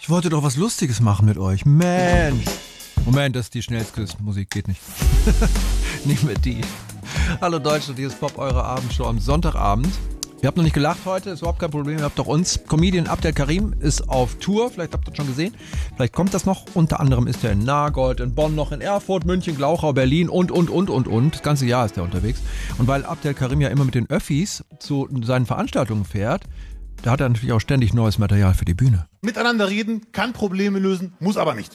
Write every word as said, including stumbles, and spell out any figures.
Ich wollte doch was Lustiges machen mit euch. Mensch. Moment, das ist die schnellste Musik, geht nicht. Nehmen wir die. Hallo Deutschland, hier ist Pop, eure Abendshow am Sonntagabend. Ihr habt noch nicht gelacht heute, ist überhaupt kein Problem. Ihr habt doch uns. Comedian Abdel Karim ist auf Tour, vielleicht habt ihr das schon gesehen. Vielleicht kommt das noch. Unter anderem ist er in Nagold, in Bonn, noch in Erfurt, München, Glauchau, Berlin und, und, und, und, und. Das ganze Jahr ist er unterwegs. Und weil Abdel Karim ja immer mit den Öffis zu seinen Veranstaltungen fährt, da hat er natürlich auch ständig neues Material für die Bühne. Miteinander reden, kann Probleme lösen, muss aber nicht.